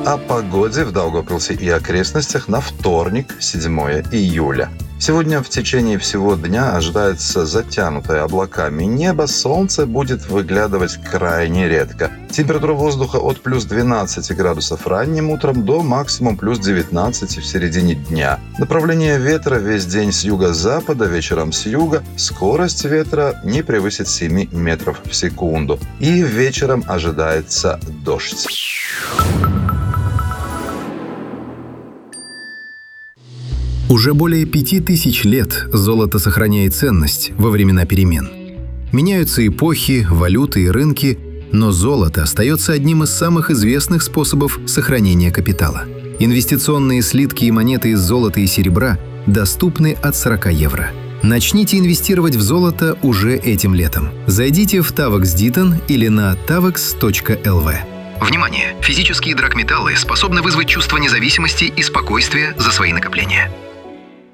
О погоде в Даугавпилсе и окрестностях на вторник, 7 июля. Сегодня в течение всего дня ожидается затянутое облаками небо, солнце будет выглядывать крайне редко. Температура воздуха от плюс 12 градусов ранним утром до максимум плюс 19 в середине дня. Направление ветра весь день с юго-запада, вечером с юга. Скорость ветра не превысит 7 метров в секунду. И вечером ожидается дождь. Уже более 5000 лет золото сохраняет ценность во времена перемен. Меняются эпохи, валюты и рынки, но золото остается одним из самых известных способов сохранения капитала. Инвестиционные слитки и монеты из золота и серебра доступны от 40 евро. Начните инвестировать в золото уже этим летом. Зайдите в Tavex Ditton или на tavex.lv. Внимание! Физические драгметаллы способны вызвать чувство независимости и спокойствия за свои накопления.